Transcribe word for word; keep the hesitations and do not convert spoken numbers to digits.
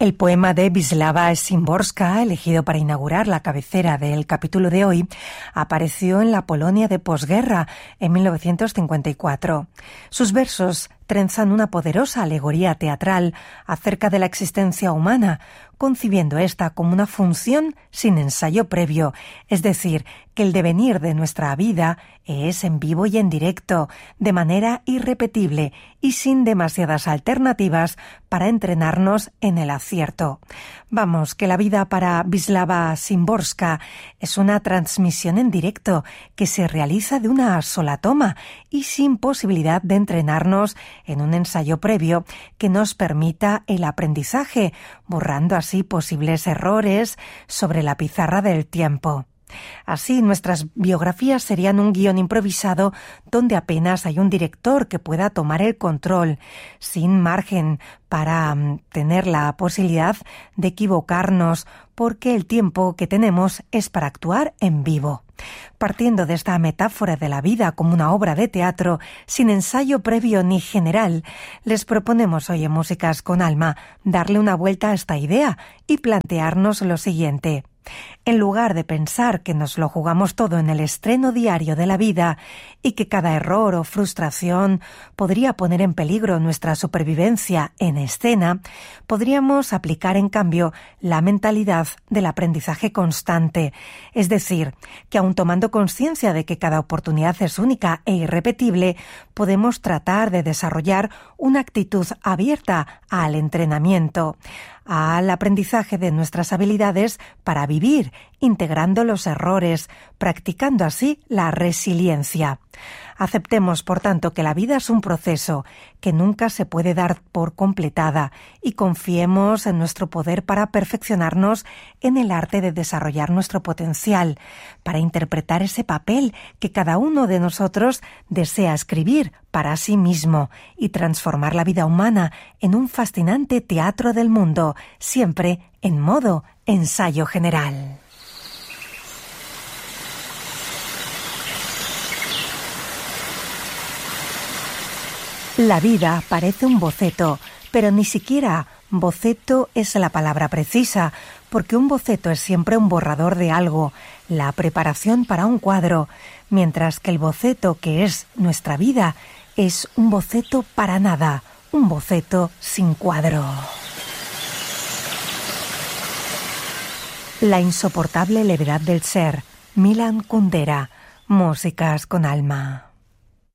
El poema de Wisława Szymborska, elegido para inaugurar la cabecera del capítulo de hoy, apareció en la Polonia de posguerra en mil novecientos cincuenta y cuatro. Sus versos trenzan una poderosa alegoría teatral acerca de la existencia humana, concibiendo esta como una función sin ensayo previo, es decir, que el devenir de nuestra vida es en vivo y en directo, de manera irrepetible y sin demasiadas alternativas para entrenarnos en el acierto. Vamos, que la vida para Wisława Szymborska es una transmisión en directo que se realiza de una sola toma y sin posibilidad de entrenarnos en un ensayo previo que nos permita el aprendizaje, borrando así posibles errores sobre la pizarra del tiempo. Así, nuestras biografías serían un guión improvisado donde apenas hay un director que pueda tomar el control, sin margen para um, tener la posibilidad de equivocarnos, porque el tiempo que tenemos es para actuar en vivo. Partiendo de esta metáfora de la vida como una obra de teatro, sin ensayo previo ni general, les proponemos hoy en Músicas con Alma darle una vuelta a esta idea y plantearnos lo siguiente. En lugar de pensar que nos lo jugamos todo en el estreno diario de la vida y que cada error o frustración podría poner en peligro nuestra supervivencia en escena, podríamos aplicar en cambio la mentalidad del aprendizaje constante, es decir, que aun tomando conciencia de que cada oportunidad es única e irrepetible, podemos tratar de desarrollar una actitud abierta al entrenamiento, al aprendizaje de nuestras habilidades para vivir, integrando los errores, practicando así la resiliencia. Aceptemos, por tanto, que la vida es un proceso que nunca se puede dar por completada y confiemos en nuestro poder para perfeccionarnos en el arte de desarrollar nuestro potencial, para interpretar ese papel que cada uno de nosotros desea escribir para sí mismo y transformar la vida humana en un fascinante teatro del mundo, siempre en modo ensayo general. La vida parece un boceto, pero ni siquiera boceto es la palabra precisa, porque un boceto es siempre un borrador de algo, la preparación para un cuadro, mientras que el boceto que es nuestra vida es un boceto para nada, un boceto sin cuadro. La insoportable levedad del ser, Milan Kundera, Músicas con Alma.